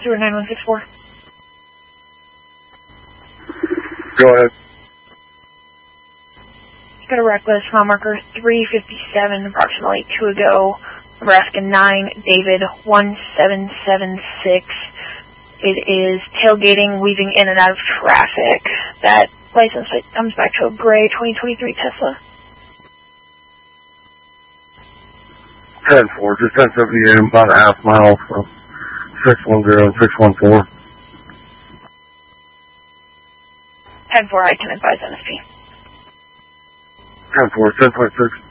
through 9164. Go ahead. Got a reckless, mile marker 357, approximately 2 ago, Nebraska 9, David 1776. It is tailgating, weaving in and out of traffic. That license plate comes back to a gray 2023 Tesla. 10-4, just 1070 AM, about a half mile from 610 and 614. 10-4, I can advise NSP. 10-4, 10.6.